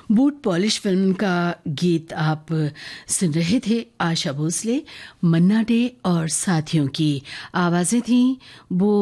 Boot polish film का गीत आप सुन रहे थे। आशा भोसले, मन्ना डे और साथियों की आवाजें थीं वो